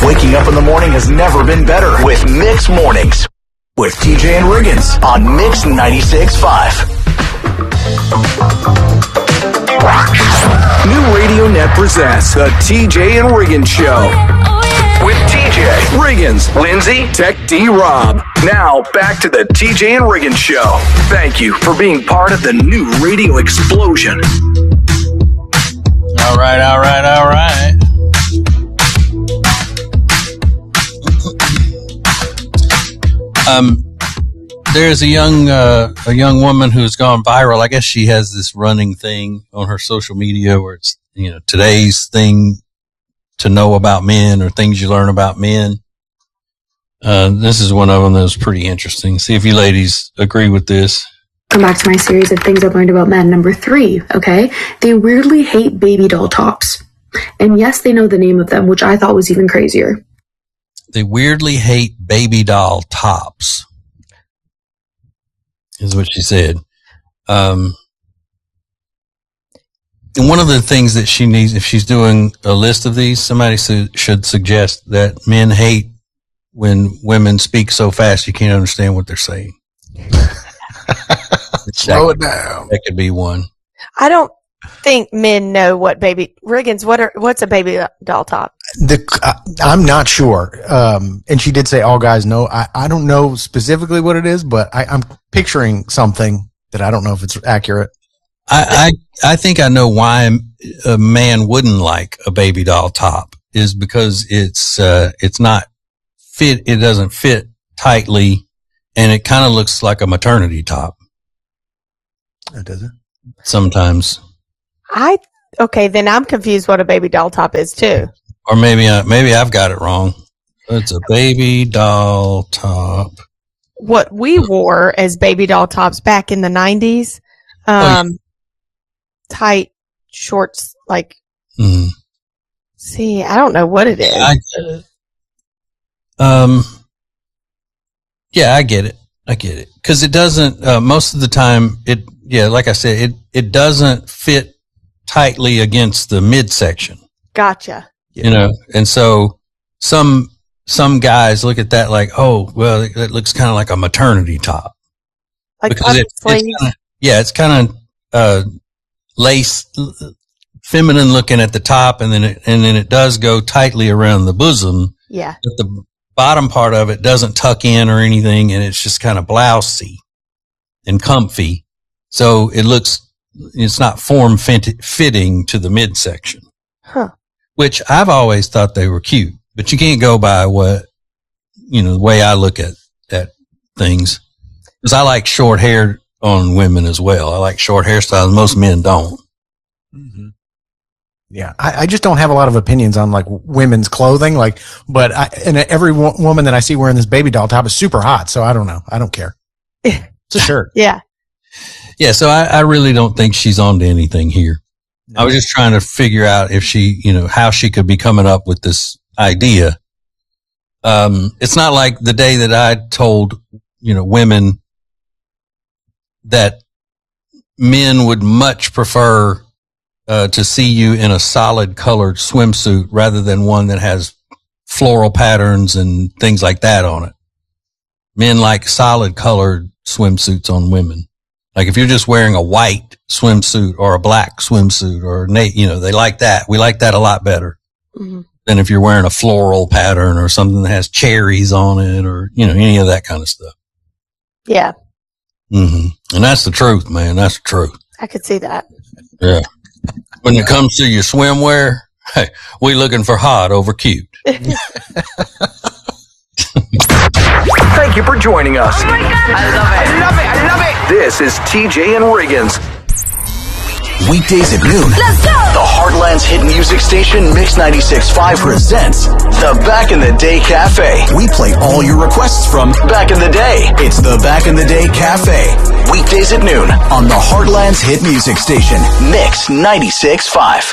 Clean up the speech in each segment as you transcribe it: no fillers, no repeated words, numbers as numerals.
Waking up in the morning has never been better with Mix Mornings with TJ and Riggins on Mix 96.5. New Radio Net presents the TJ and Riggins Show. With TJ, Riggins, Lindsay, Tech D Rob. Now, back to the TJ and Riggins Show. Thank you for being part of the new radio explosion. All right. There's a young woman who's gone viral. I guess she has this running thing on her social media where it's, today's thing to know about men or things you learn about men. This is one of them that was pretty interesting. See if you ladies agree with this. Come back to my series of things I've learned about men. Number 3, okay? They weirdly hate baby doll tops. And yes, they know the name of them, which I thought was even crazier. They weirdly hate baby doll tops, is what she said. And one of the things that she needs, if she's doing a list of these, somebody should suggest that men hate when women speak so fast you can't understand what they're saying. Slow it down. That could be one. I don't think men know what Riggins, what's a baby doll top? I'm not sure. And she did say all guys know. I don't know specifically what it is, but I'm picturing something that I don't know if it's accurate. I think I know why a man wouldn't like a baby doll top is because it's not fit. It doesn't fit tightly and it kind of looks like a maternity top. It doesn't. Sometimes. Okay, then I'm confused what a baby doll top is too. Or maybe I've got it wrong. It's a baby doll top. What we wore as baby doll tops back in the 90s. Tight shorts, like, see, I don't know what it is. I get it. I get it. Cause it doesn't, most of the time like I said, it doesn't fit tightly against the midsection. Gotcha. And so some guys look at that like, oh, well, it looks kind of like a maternity top. Like because it's kind of, lace, feminine looking at the top, and then it does go tightly around the bosom. Yeah. But the bottom part of it doesn't tuck in or anything, and it's just kind of blousey and comfy. So it's not form fitting to the midsection. Huh. Which I've always thought they were cute, but you can't go by what, the way I look at things. Because I like short hair on women as well. I like short hairstyles. Most men don't. Mm-hmm. Yeah. I just don't have a lot of opinions on like women's clothing. But every woman that I see wearing this baby doll top is super hot. So I don't know. I don't care. It's a shirt. Yeah. Yeah. So I really don't think she's on to anything here. No. I was just trying to figure out if she, how she could be coming up with this idea. It's not like the day that I told, women that men would much prefer to see you in a solid colored swimsuit rather than one that has floral patterns and things like that on it. Men like solid colored swimsuits on women. Like if you're just wearing a white swimsuit or a black swimsuit or they like that. We like that a lot better than if you're wearing a floral pattern or something that has cherries on it or, any of that kind of stuff. Yeah. Mm-hmm. And that's the truth, man. That's the truth. I could see that. Yeah. When it comes to your swimwear, hey, we looking for hot over cute. Thank you for joining us. Oh my God. I love it. This is TJ and Riggins. Weekdays at noon. Let's go. The Heartland's hit music station Mix 96.5 presents the Back in the Day Cafe. We play all your requests from back in the day. It's the Back in the Day Cafe. Weekdays at noon on the Heartland's hit music station Mix 96.5.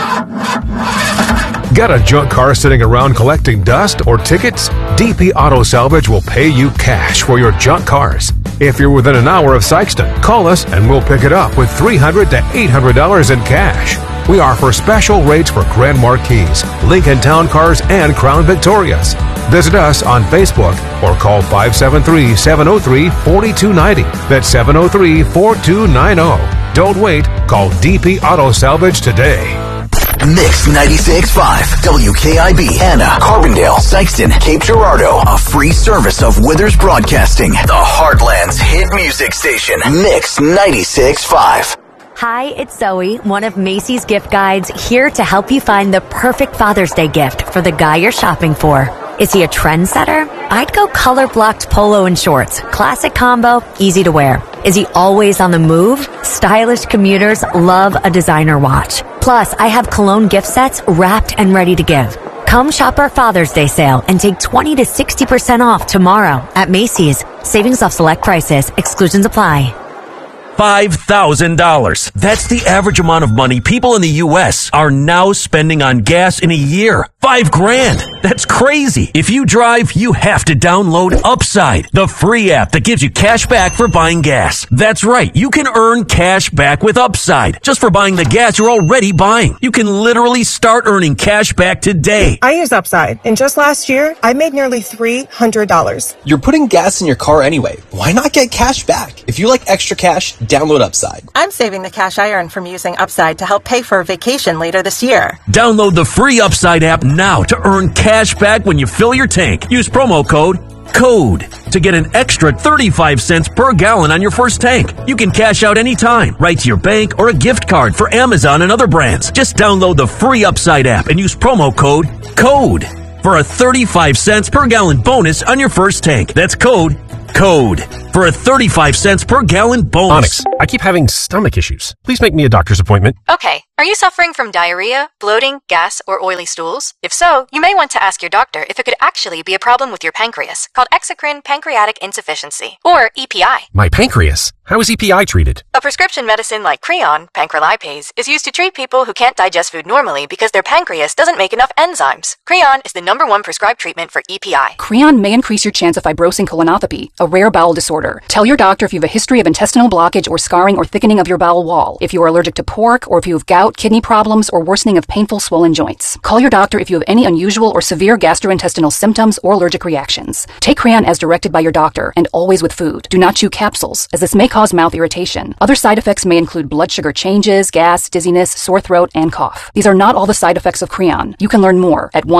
Got a junk car sitting around collecting dust or tickets? DP Auto Salvage will pay you cash for your junk cars. If you're within an hour of Sykeston, call us and we'll pick it up with $300 to $800 in cash. We offer special rates for Grand Marquis, Lincoln Town Cars, and Crown Victorias. Visit us on Facebook or call 573-703-4290. That's 703-4290. Don't wait. Call DP Auto Salvage today. Mix 96.5, WKIB, Anna, Carbondale, Sykeston, Cape Girardeau. A free service of Withers Broadcasting, the Heartland's hit music station. Mix 96.5. Hi, it's Zoe, one of Macy's gift guides, here to help you find the perfect Father's Day gift for the guy you're shopping for. Is he a trendsetter? I'd go color-blocked polo and shorts. Classic combo, easy to wear. Is he always on the move? Stylish commuters love a designer watch. Plus, I have cologne gift sets wrapped and ready to give. Come shop our Father's Day sale and take 20 to 60% off tomorrow at Macy's. Savings off select prices. Exclusions apply. $5,000. That's the average amount of money people in the U.S. are now spending on gas in a year. $5,000. That's crazy. If you drive, you have to download Upside, the free app that gives you cash back for buying gas. That's right. You can earn cash back with Upside just for buying the gas you're already buying. You can literally start earning cash back today. I use Upside, and just last year, I made nearly $300. You're putting gas in your car anyway. Why not get cash back? If you like extra cash, download Upside. I'm saving the cash I earn from using Upside to help pay for a vacation later this year. Download the free Upside app now to earn cash back when you fill your tank. Use promo code CODE to get an extra 35 cents per gallon on your first tank. You can cash out anytime, right to your bank or a gift card for Amazon and other brands. Just download the free Upside app and use promo code CODE for a 35 cents per gallon bonus on your first tank. That's code CODE for a 35 cents per gallon bonus. Onyx, I keep having stomach issues. Please make me a doctor's appointment. Okay. Are you suffering from diarrhea, bloating, gas, or oily stools? If so, you may want to ask your doctor if it could actually be a problem with your pancreas, called exocrine pancreatic insufficiency, or EPI. My pancreas? How is EPI treated? A prescription medicine like Creon, pancrelipase, is used to treat people who can't digest food normally because their pancreas doesn't make enough enzymes. Creon is the #1 prescribed treatment for EPI. Creon may increase your chance of fibrosing colonopathy, a rare bowel disorder. Tell your doctor if you have a history of intestinal blockage or scarring or thickening of your bowel wall, if you are allergic to pork, or if you have gout, kidney problems, or worsening of painful swollen joints. Call your doctor if you have any unusual or severe gastrointestinal symptoms or allergic reactions. Take Creon as directed by your doctor, and always with food. Do not chew capsules, as this may cause mouth irritation. Other side effects may include blood sugar changes, gas, dizziness, sore throat, and cough. These are not all the side effects of Creon. You can learn more at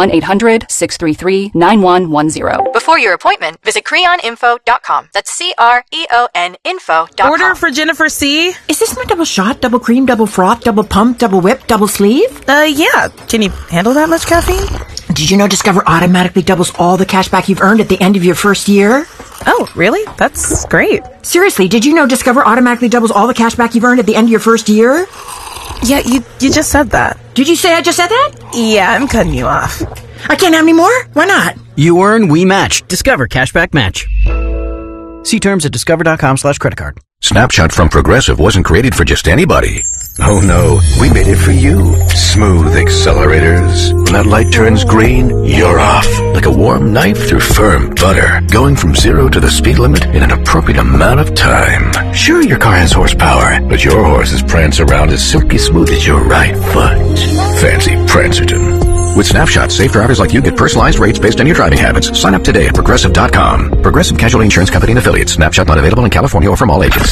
1-800-633-9110. Before your appointment, visit creoninfo.com. That's CREON info.com. Order for Jennifer C. Is this my double shot, double cream, double froth, double pump, double whip, double sleeve? Yeah. Can you handle that much caffeine? Did you know Discover automatically doubles all the cash back you've earned at the end of your first year? Oh, really? That's great. Seriously, did you know Discover automatically doubles all the cash back you've earned at the end of your first year? Yeah, you just said that. Did you say I just said that? Yeah, I'm cutting you off. I can't have any more? Why not? You earn, we match. Discover Cashback Match. See terms at discover.com/creditcard. Snapshot from Progressive wasn't created for just anybody. Oh no, we made it for you. Smooth accelerators. When that light turns green, you're off. Like a warm knife through firm butter. Going from 0 to the speed limit in an appropriate amount of time. Sure, your car has horsepower, but your horses prance around as silky smooth as your right foot. Fancy Prancerton. With Snapshot, safe drivers like you get personalized rates based on your driving habits. Sign up today at Progressive.com. Progressive Casualty Insurance Company and Affiliates. Snapshot not available in California or from all agents.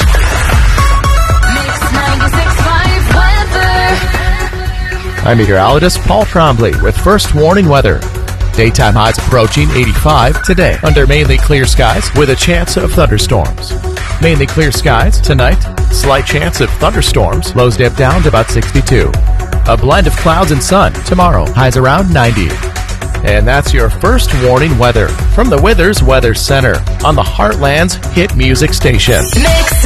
I'm meteorologist Paul Trombley with first warning weather. Daytime highs approaching 85 today under mainly clear skies with a chance of thunderstorms. Mainly clear skies tonight, slight chance of thunderstorms, lows dip down to about 62. A blend of clouds and sun tomorrow, highs around 90. And that's your first warning weather from the Withers Weather Center on the Heartland's hit music station. Mix